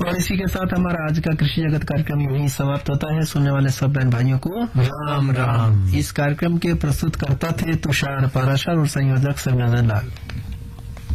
और इसी के साथ हमारा आज का कृषि जगत कार्यक्रम यही समाप्त होता है। सुनने वाले सब बहन भाइयों को राम राम। इस कार्यक्रम के प्रस्तुत करता थे तुषार पाराशर और संयोजक संयोजन लाल।